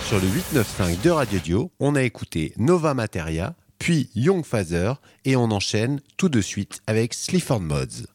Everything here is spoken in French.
Sur le 895 de Radio Dio, on a écouté Nova Materia, puis Young Father, et on enchaîne tout de suite avec Sleaford Mods.